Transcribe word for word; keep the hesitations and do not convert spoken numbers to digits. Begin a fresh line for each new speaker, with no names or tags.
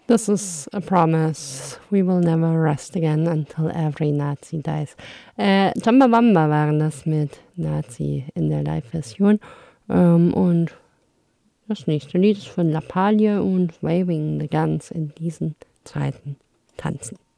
This is a promise. We will never rest again until every Nazi dies. Äh, Jamba Wamba waren das mit Nazi in der Live-Version. Ähm, und das nächste Lied ist von Lappalie und Waving the Guns in diesen Zeiten tanzen.